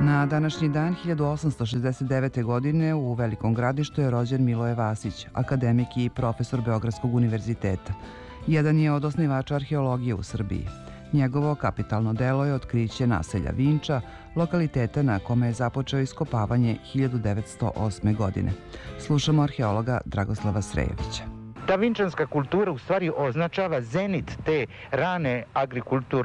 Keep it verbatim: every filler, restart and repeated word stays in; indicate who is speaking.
Speaker 1: Na današnji dan hiljadu osamsto šezdeset devete. godine u Velikom Gradištu je rođen Miloje Vasić, akademik i profesor Beogradskog univerziteta. Jedan je od osnivača arheologije u Srbiji. Njegovo kapitalno delo je otkriće naselja Vinča, lokaliteta na kome je započeo iskopavanje hiljadu devetsto osme. godine. Slušamo arheologa Dragoslava Srejovića.
Speaker 2: Ta vinčanska kultura u stvari označava zenit te rane agrikulture